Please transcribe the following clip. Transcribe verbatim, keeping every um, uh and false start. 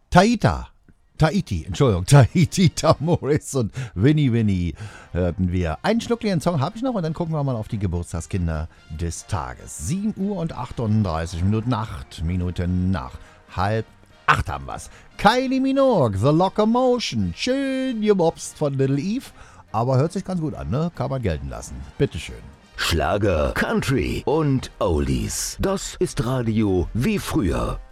Taita. Tahiti, Entschuldigung, Tahiti, Tamoris und Winnie Winnie hörten wir. Einen schnuckligen Song habe ich noch und dann gucken wir mal auf die Geburtstagskinder des Tages. sieben Uhr und achtunddreißig Minuten, acht Minuten nach halb acht haben wir's. Kylie Minogue, The Locomotion, schön gemobst von Little Eve, aber hört sich ganz gut an, ne? Kann man gelten lassen. Bitteschön. Schlager, Country und Oldies. Das ist Radio wie früher.